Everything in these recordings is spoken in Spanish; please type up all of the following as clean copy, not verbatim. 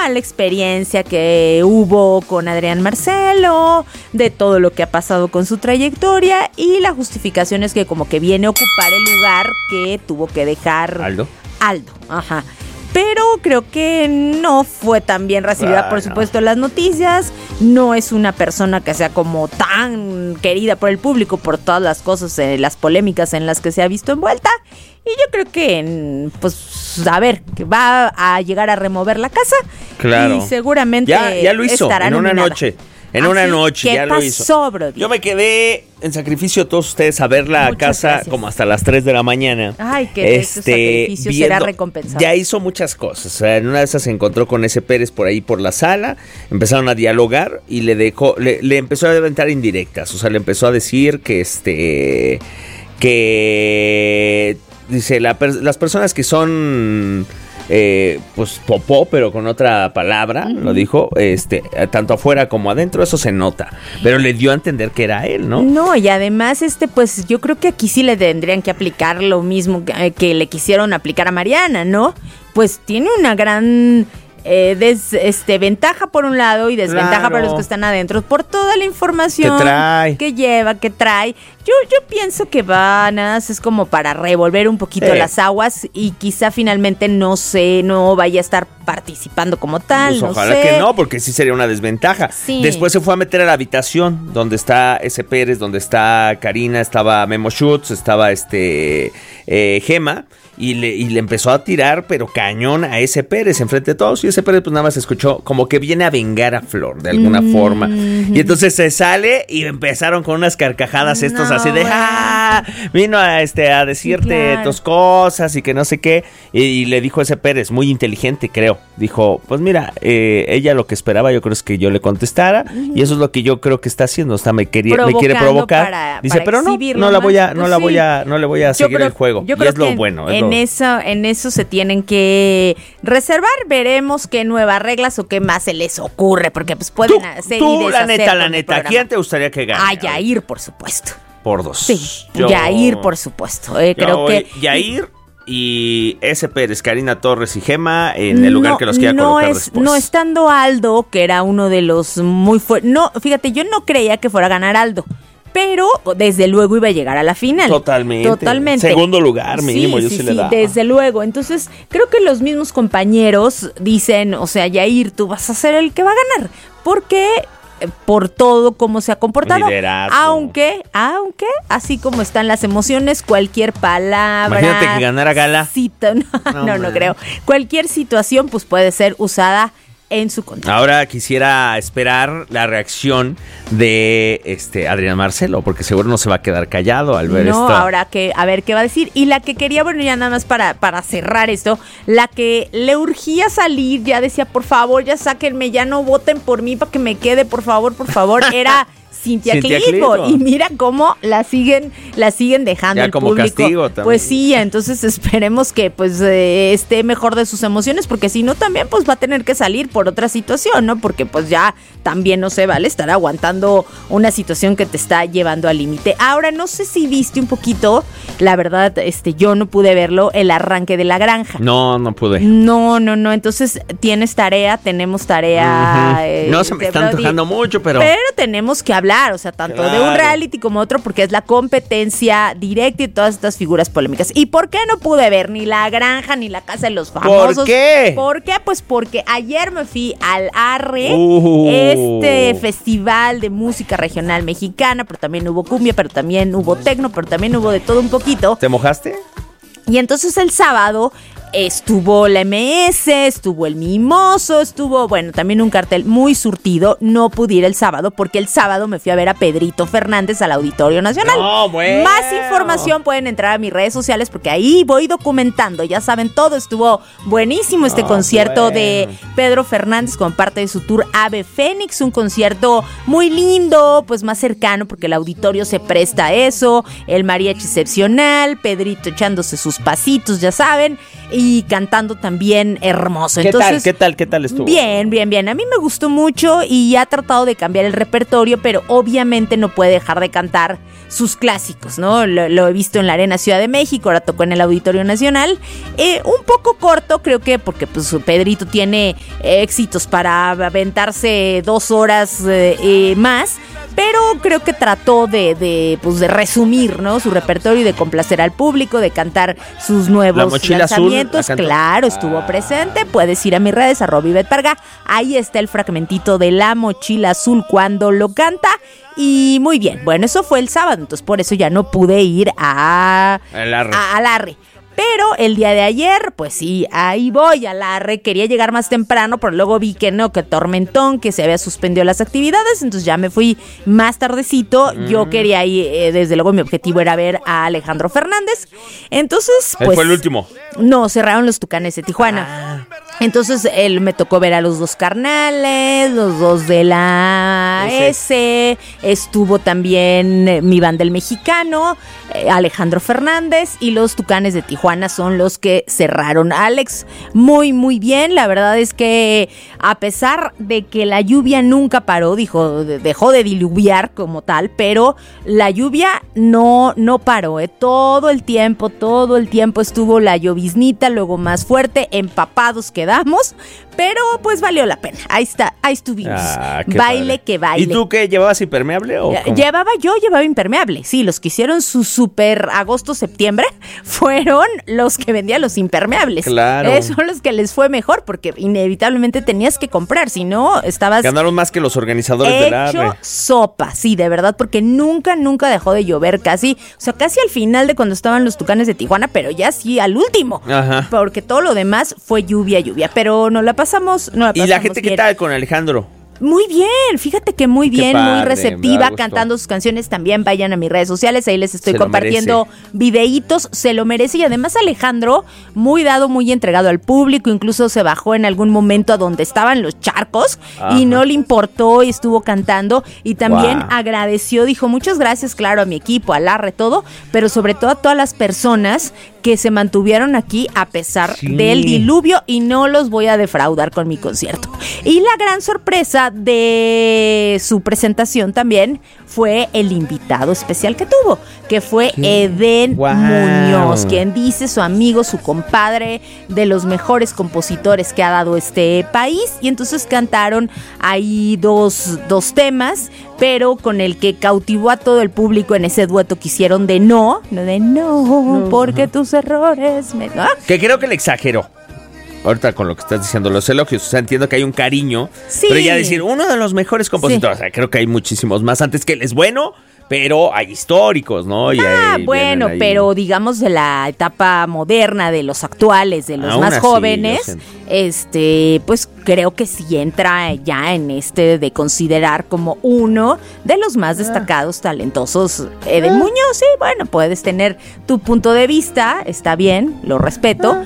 mala experiencia que hubo con Adrián Marcelo, de todo lo que ha pasado con su trayectoria, y la justificación es que como que viene a ocupar el lugar que tuvo que dejar Aldo, ajá. Pero creo que no fue tan bien recibida, por supuesto, las noticias. No es una persona que sea como tan querida por el público por todas las cosas, las polémicas en las que se ha visto envuelta. Y yo creo que, pues, a ver, que va a llegar a remover la casa. Claro. Y seguramente ya lo hizo estará en nominada. una noche. En una noche ya lo hizo. ¿Qué pasó, Brody? Yo me quedé en sacrificio todos ustedes a ver la casa Gracias. como hasta las 3 de la mañana. Ay, que ese sacrificio será recompensado. Ya hizo muchas cosas. O sea, en una de esas se encontró con ese Pérez por ahí por la sala. Empezaron a dialogar y le empezó a aventar indirectas. O sea, le empezó a decir que dice, las personas que son pues popó, pero con otra palabra, lo dijo, tanto afuera como adentro, eso se nota, pero le dio a entender que era él, ¿no? No, y además, pues yo creo que aquí sí le tendrían que aplicar lo mismo que le quisieron aplicar a Mariana, ¿no? Pues tiene una gran ventaja por un lado y desventaja para los que están adentro por toda la información que trae. Yo pienso que nada más es como para revolver un poquito las aguas y quizá finalmente no vaya a estar participando como tal. Pues ojalá que no, porque sí sería una desventaja. Sí. Después se fue a meter a la habitación donde está ese Pérez, donde está Karina, estaba Memo Schutz, estaba Gema. Y le empezó a tirar, pero cañón, a ese Pérez enfrente de todos. Y ese Pérez pues nada más escuchó como que viene a vengar a Flor de alguna forma. Y entonces se sale y empezaron con unas carcajadas así de vino a decirte tus cosas y que no sé qué. Y le dijo ese Pérez, muy inteligente creo. Dijo, pues mira, ella lo que esperaba yo creo es que yo le contestara. Y eso es lo que yo creo que está haciendo. O sea, me quiere provocar. Dice, pero no le voy a seguir el juego. Y es lo bueno. En eso se tienen que reservar. Veremos qué nuevas reglas o qué más se les ocurre, porque pues pueden hacer y deshacer. La neta, ¿quién te gustaría que gane? A Yair, por supuesto. Por 2. Sí, Yair, por supuesto. Creo que Yair y ese Pérez, Karina Torres y Gema en el lugar que los quiera colocar después. No estando Aldo, que era uno de los muy fuertes. No, fíjate, yo no creía que fuera a ganar Aldo. Pero desde luego iba a llegar a la final. Totalmente. Segundo lugar mínimo, yo sí le daba. Desde luego. Entonces, creo que los mismos compañeros dicen, o sea, Yair, tú vas a ser el que va a ganar. Porque por todo cómo se ha comportado. Liderazgo. Aunque, así como están las emociones, cualquier palabra. Imagínate que ganara Gala. No creo. Cualquier situación, pues puede ser usada en su contra. Ahora quisiera esperar la reacción de Adrián Marcelo, porque seguro no se va a quedar callado al ver esto. Ahora a ver qué va a decir. Y la que quería, bueno, ya nada más para cerrar esto, la que le urgía salir, ya decía, por favor, ya sáquenme, ya no voten por mí para que me quede, por favor, era Cintia Clitbo. Y mira cómo la siguen dejando ya el como público. Castigo también. Pues sí, entonces esperemos que pues esté mejor de sus emociones, porque si no también pues va a tener que salir por otra situación, ¿no? Porque pues ya también no se vale estar aguantando una situación que te está llevando al límite. Ahora, no sé si viste un poquito, la verdad, yo no pude verlo, el arranque de La Granja. No pude. No, entonces tenemos tarea. No se me está antojando mucho, pero tenemos que hablar, o sea, tanto de un reality como otro, porque es la competencia directa y todas estas figuras polémicas. ¿Y por qué no pude ver ni La Granja ni La Casa de los Famosos? ¿Por qué? ¿Por qué? Pues porque ayer me fui al Arre, festival de música regional mexicana, pero también hubo cumbia, pero también hubo tecno, pero también hubo de todo un poquito. ¿Te mojaste? Y entonces el sábado estuvo la MS, estuvo el Mimoso, también un cartel muy surtido. No pude ir el sábado porque el sábado me fui a ver a Pedrito Fernández al Auditorio Nacional. Bueno. Más información pueden entrar a mis redes sociales porque ahí voy documentando. Ya saben todo, estuvo buenísimo concierto de Pedro Fernández como parte de su tour Ave Fénix. Un concierto muy lindo, pues más cercano porque el auditorio se presta a eso. El mariachi excepcional, Pedrito echándose sus pasitos, ya saben. y cantando también hermoso. ¿Qué tal estuvo? Bien. A mí me gustó mucho y ha tratado de cambiar el repertorio, pero obviamente no puede dejar de cantar sus clásicos, ¿no? Lo he visto en la Arena Ciudad de México, ahora tocó en el Auditorio Nacional. Un poco corto, creo que porque pues Pedrito tiene éxitos para aventarse 2 horas más, pero creo que trató de resumir, ¿no? Su repertorio y de complacer al público, de cantar sus nuevos lanzamientos. Claro, estuvo presente. Puedes ir a mis redes, @IvetParga. Ahí está el fragmentito de La Mochila Azul cuando lo canta. Y muy bien, bueno, eso fue el sábado, entonces por eso ya no pude ir a Arre. Pero el día de ayer, pues sí, ahí voy a la Arre. Quería llegar más temprano, pero luego vi que no, que tormentón, que se había suspendido las actividades. Entonces ya me fui más tardecito. Yo quería ir, desde luego mi objetivo era ver a Alejandro Fernández. Entonces, pues... ¿Fue el último? No, cerraron los Tucanes de Tijuana. Entonces él me tocó ver a los 2 carnales, los 2 de la S. Estuvo también mi banda El Mexicano, Alejandro Fernández, y los Tucanes de Tijuana son los que cerraron. Alex, muy bien. La verdad es que a pesar de que la lluvia nunca paró, dejó de diluviar como tal, pero la lluvia no paró. Todo el tiempo estuvo la lloviznita, luego más fuerte, empapados quedamos, pero pues valió la pena. Ahí estuvimos. Baile padre. Que baile. ¿Y tú qué llevabas, impermeable o cómo? Llevaba impermeable. Sí, los que hicieron su super agosto-septiembre fueron los que vendían los impermeables. Claro. Son los que les fue mejor, porque inevitablemente tenías que comprar, si no estabas... Ganaron más que los organizadores de la Arre. Sopa, sí, de verdad, porque nunca dejó de llover casi, o sea, casi al final de cuando estaban los Tucanes de Tijuana, pero ya sí al último. Ajá. Porque todo lo demás fue lluvia, pero no la pasamos ¿Y la gente qué tal con Alejandro? Muy bien, fíjate que muy bien, padre, muy receptiva, cantando sus canciones también. Vayan a mis redes sociales, ahí les estoy compartiendo videitos, se lo merece. Y además Alejandro, muy dado, muy entregado al público, incluso se bajó en algún momento a donde estaban los charcos. Ajá. Y no le importó y estuvo cantando y también agradeció, dijo muchas gracias, claro, a mi equipo, al Arre, todo, pero sobre todo a todas las personas que se mantuvieron aquí a pesar del diluvio, y no los voy a defraudar con mi concierto. Y la gran sorpresa de su presentación también fue el invitado especial que tuvo, que fue Edén Muñoz, quien dice su amigo, su compadre, de los mejores compositores que ha dado este país. Y entonces cantaron ahí dos temas, pero con el que cautivó a todo el público en ese dueto que hicieron de no, porque tus errores ¿no? Que creo que le exageró. Ahorita con lo que estás diciendo, los elogios, o sea, entiendo que hay un cariño, sí. Pero ya decir, uno de los mejores compositores, o sea, creo que hay muchísimos más antes que él es bueno, pero hay históricos, ¿no? Y bueno, pero digamos de la etapa moderna, de los actuales, de los más jóvenes, pues creo que sí entra ya en de considerar como uno de los más destacados, talentosos. Edén Muñoz, sí, bueno, puedes tener tu punto de vista, está bien, lo respeto,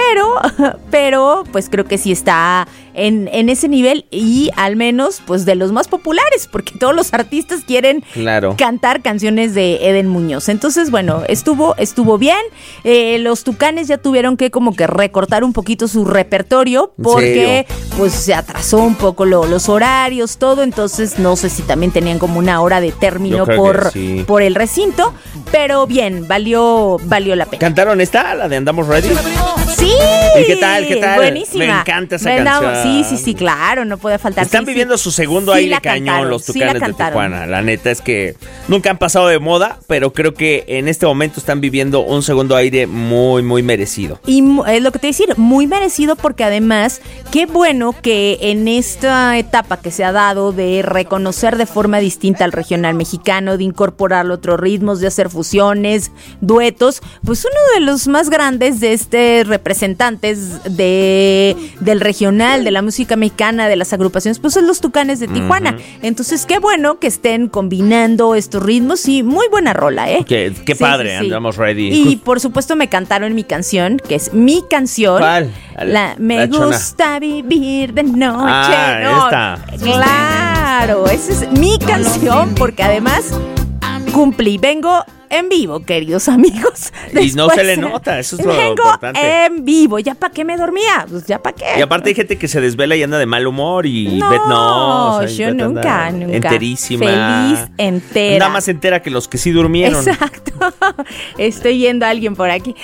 pero pues creo que sí está en ese nivel, y al menos pues de los más populares, porque todos los artistas quieren cantar canciones de Edén Muñoz. Entonces, bueno, estuvo bien. Los Tucanes ya tuvieron que como que recortar un poquito su repertorio, porque pues se atrasó un poco los horarios, todo. Entonces no sé si también tenían como una hora de término por el recinto, pero bien, valió la pena. ¿Cantaron la de Andamos Ready? Sí. ¿Y qué tal? Buenísima. Me encanta esa canción. Sí, claro, no puede faltar. Están viviendo su segundo aire cañón los Tucanes de Tijuana. La neta es que nunca han pasado de moda, pero creo que en este momento están viviendo un segundo aire muy, muy merecido. Y es lo que te voy a decir, muy merecido, porque además, qué bueno que en esta etapa que se ha dado de reconocer de forma distinta al regional mexicano, de incorporar otros ritmos, de hacer fusiones, duetos, pues uno de los más grandes de representantes del regional, de la música mexicana, de las agrupaciones, pues son los Tucanes de Tijuana. Entonces, qué bueno que estén combinando estos ritmos, y muy buena rola, Qué padre, Andamos Ready. Y por supuesto me cantaron mi canción, que es mi canción. ¿Cuál? Me gusta vivir de noche. Esta. Claro, esa es mi canción, porque además cumplí. Vengo en vivo, queridos amigos. Y no se le nota, eso es lo vengo importante. en vivo. ¿Ya para qué me dormía? Pues ya para qué. Y aparte hay gente que se desvela y anda de mal humor y No, Beth no. O sea, yo Beth nunca. enterísima. Feliz, entera. Nada más entera que los que sí durmieron. Exacto. Estoy viendo a alguien por aquí.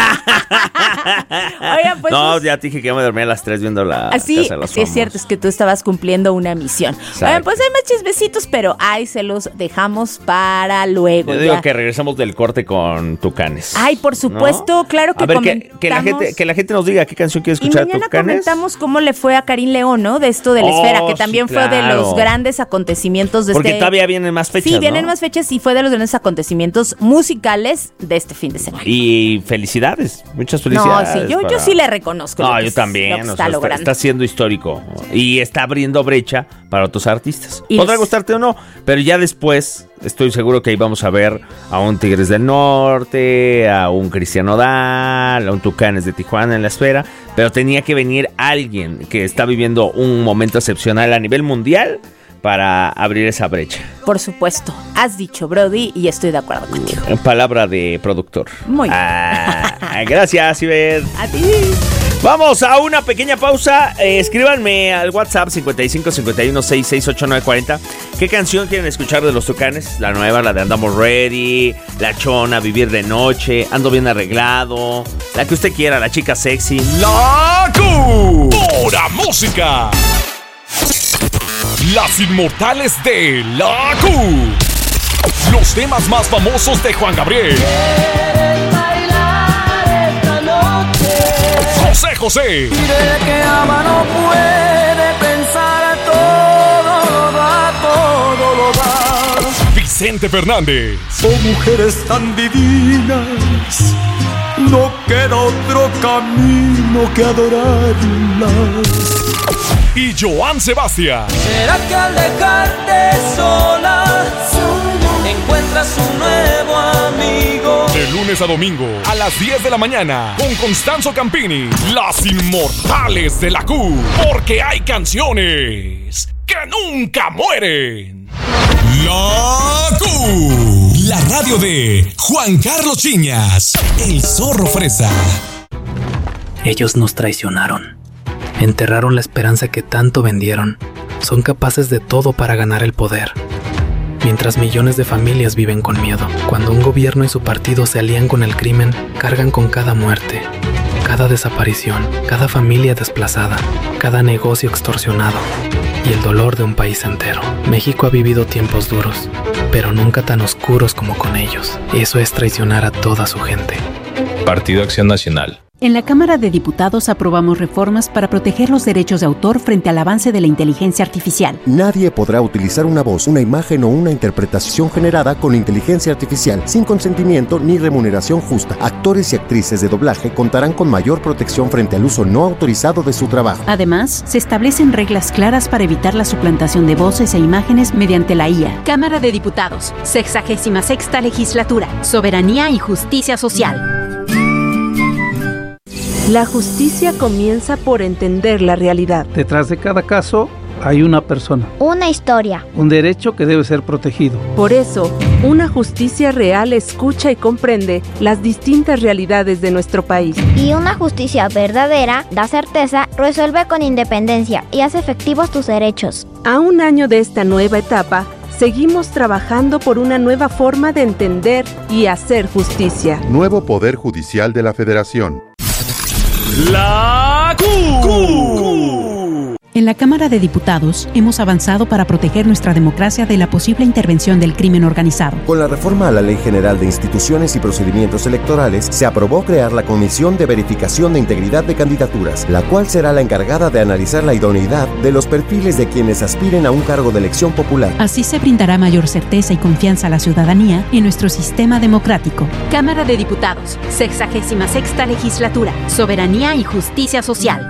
Oigan, pues. No, ya te dije que yo me dormía a las 3 viendo la Casa de los Sí, es Famosos. cierto, es que tú estabas cumpliendo una misión. Oigan, pues hay más chismecitos, pero ahí se los dejamos para luego. Yo digo ya. que regresamos del corte con Tucanes. Ay, por supuesto, ¿no? claro que a ver, comentamos. que la gente nos diga qué canción quiere Y escuchar de mañana Tucanes. comentamos cómo le fue a Karim León, ¿no? De esto de la esfera, que también sí, fue de claro. los grandes acontecimientos de Porque todavía vienen más fechas, Sí, vienen ¿no? más fechas y fue de los grandes acontecimientos musicales de este fin de semana. Y felicidades, muchas felicidades. No, sí, yo sí le reconozco. No, lo que yo es- también. lo que O está sea, logrando. está siendo histórico y está abriendo brecha para otros artistas. Y Podrá es- gustarte o no, pero ya después estoy seguro que ahí vamos a ver a un Tigres del Norte, a un Cristian Nodal, a un Tucanes de Tijuana en la esfera, pero tenía que venir alguien que está viviendo un momento excepcional a nivel mundial para abrir esa brecha. Por supuesto, has dicho, Brody, y estoy de acuerdo contigo. En palabra de productor. Muy bien. Gracias, Ivette. A ti. Vamos a una pequeña pausa. Escríbanme al WhatsApp 55 51 66 89 40. ¿Qué canción quieren escuchar de los Tucanes? La nueva, la de Andamos Ready, La Chona, Vivir de Noche, Ando Bien Arreglado, la que usted quiera, La Chica Sexy. La Q. Pura música. Las inmortales de La Q. Los temas más famosos de Juan Gabriel. José José. Que ama no puede pensar, todo lo da. Vicente Fernández. Son mujeres tan divinas, no queda otro camino que adorarlas. Y Joan Sebastián. ¿Será que al dejarte sola encuentras un nuevo amigo? De lunes a domingo a las 10 de la mañana con Constanzo Campini. Las inmortales de la Q. Porque hay canciones que nunca mueren. La Q. La radio de Juan Carlos Chiñas. El Zorro Fresa. Ellos nos traicionaron. Enterraron la esperanza que tanto vendieron. Son capaces de todo para ganar el poder. Mientras millones de familias viven con miedo. Cuando un gobierno y su partido se alían con el crimen, cargan con cada muerte, cada desaparición, cada familia desplazada, cada negocio extorsionado y el dolor de un país entero. México ha vivido tiempos duros, pero nunca tan oscuros como con ellos. Eso es traicionar a toda su gente. Partido Acción Nacional. En la Cámara de Diputados aprobamos reformas para proteger los derechos de autor frente al avance de la inteligencia artificial. Nadie podrá utilizar una voz, una imagen o una interpretación generada con inteligencia artificial sin consentimiento ni remuneración justa. Actores y actrices de doblaje contarán con mayor protección frente al uso no autorizado de su trabajo. Además, se establecen reglas claras para evitar la suplantación de voces e imágenes mediante la IA. Cámara de Diputados, 66ª Legislatura, Soberanía y Justicia Social. La justicia comienza por entender la realidad. Detrás de cada caso hay una persona. Una historia. Un derecho que debe ser protegido. Por eso, una justicia real escucha y comprende las distintas realidades de nuestro país. Y una justicia verdadera da certeza, resuelve con independencia y hace efectivos tus derechos. A un año de esta nueva etapa, seguimos trabajando por una nueva forma de entender y hacer justicia. Nuevo Poder Judicial de la Federación. La Q. En la Cámara de Diputados hemos avanzado para proteger nuestra democracia de la posible intervención del crimen organizado. Con la reforma a la Ley General de Instituciones y Procedimientos Electorales, se aprobó crear la Comisión de Verificación de Integridad de Candidaturas, la cual será la encargada de analizar la idoneidad de los perfiles de quienes aspiren a un cargo de elección popular. Así se brindará mayor certeza y confianza a la ciudadanía en nuestro sistema democrático. Cámara de Diputados, 66ª Legislatura, Soberanía y Justicia Social.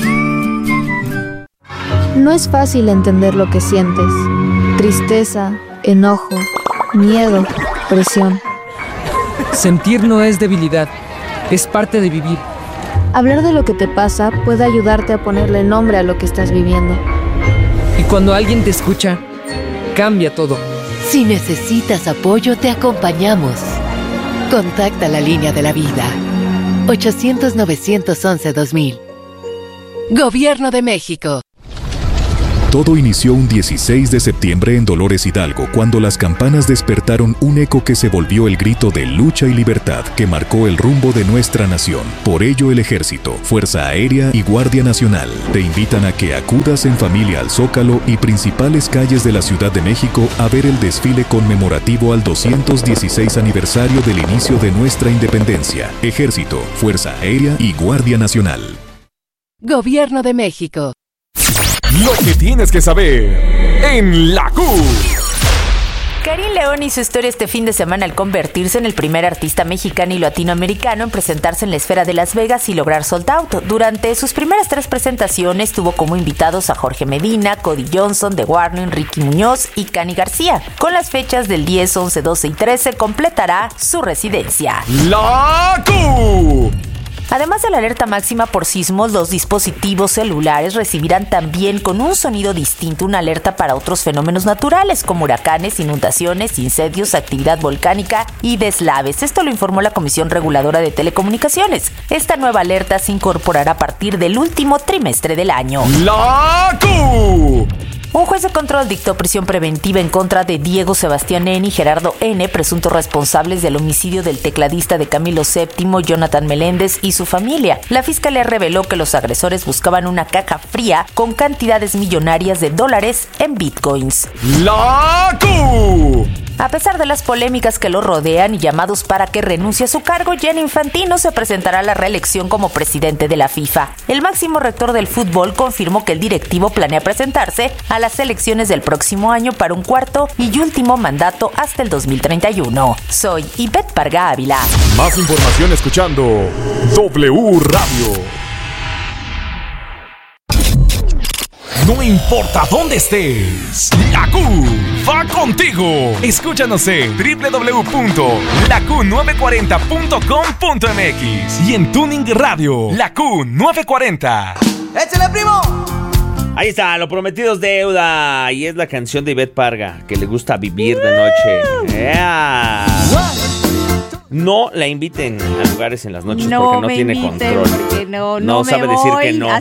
No es fácil entender lo que sientes. Tristeza, enojo, miedo, presión. Sentir no es debilidad, es parte de vivir. Hablar de lo que te pasa puede ayudarte a ponerle nombre a lo que estás viviendo. Y cuando alguien te escucha, cambia todo. Si necesitas apoyo, te acompañamos. Contacta la línea de la vida. 800-911-2000. Gobierno de México. Todo inició un 16 de septiembre en Dolores Hidalgo, cuando las campanas despertaron un eco que se volvió el grito de lucha y libertad que marcó el rumbo de nuestra nación. Por ello, el Ejército, Fuerza Aérea y Guardia Nacional te invitan a que acudas en familia al Zócalo y principales calles de la Ciudad de México a ver el desfile conmemorativo al 216 aniversario del inicio de nuestra independencia. Ejército, Fuerza Aérea y Guardia Nacional. Gobierno de México. Lo que tienes que saber en la Q. Karim León hizo historia este fin de semana al convertirse en el primer artista mexicano y latinoamericano en presentarse en la esfera de Las Vegas y lograr sold out. Durante sus primeras 3 presentaciones tuvo como invitados a Jorge Medina, Cody Johnson, The Warning, Ricky Muñoz y Cani García. Con las fechas del 10, 11, 12 y 13 completará su residencia. La Q. Además de la alerta máxima por sismos, los dispositivos celulares recibirán también con un sonido distinto una alerta para otros fenómenos naturales como huracanes, inundaciones, incendios, actividad volcánica y deslaves. Esto lo informó la Comisión Reguladora de Telecomunicaciones. Esta nueva alerta se incorporará a partir del último trimestre del año. ¡La Q! Un juez de control dictó prisión preventiva en contra de Diego Sebastián N. y Gerardo N., presuntos responsables del homicidio del tecladista de Camilo VII, Jonathan Meléndez, y su familia. La fiscalía reveló que los agresores buscaban una caja fría con cantidades millonarias de dólares en bitcoins. ¡La Q! A pesar de las polémicas que lo rodean y llamados para que renuncie a su cargo, Gianni Infantino se presentará a la reelección como presidente de la FIFA. El máximo rector del fútbol confirmó que el directivo planea presentarse a las elecciones del próximo año para un cuarto y último mandato hasta el 2031. Soy Ivette Parga Ávila. Más información escuchando W Radio. No importa dónde estés, la Q va contigo. Escúchanos en www.laq940.com.mx y en Tuning Radio, la Q940. ¡Échale, primo! Ahí está, lo prometido es deuda. Y es la canción de Ivette Parga, que le gusta vivir de noche. Yeah. No la inviten a lugares en las noches porque no tiene control. No sabe decir que no.